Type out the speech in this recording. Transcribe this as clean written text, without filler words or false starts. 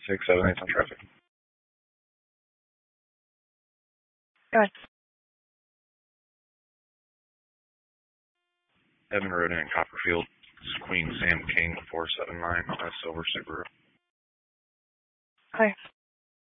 678 on traffic. Go ahead. Evan Road in Copperfield. Queen Sam King 479 Silver Subaru. Okay.